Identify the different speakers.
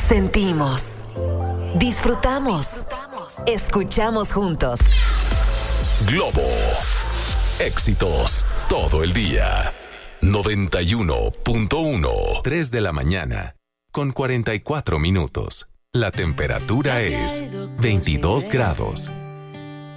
Speaker 1: Sentimos, disfrutamos, escuchamos juntos.
Speaker 2: Globo. Éxitos todo el día. 91.1. 3 de la mañana con 44 minutos. La temperatura es 22 grados.